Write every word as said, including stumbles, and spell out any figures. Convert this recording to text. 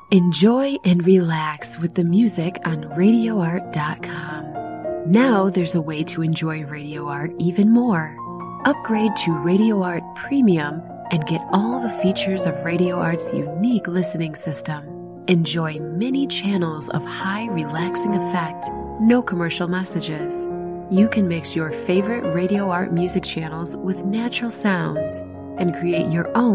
Enjoy and relax with the music on radio art dot com. Now there's a way to enjoy Radio Art even more. Upgrade to Radio Art Premium and get all the features of Radio Art's unique listening system. Enjoy many channels of high relaxing effect, no commercial messages. You can mix your favorite Radio Art music channels with natural sounds and create your own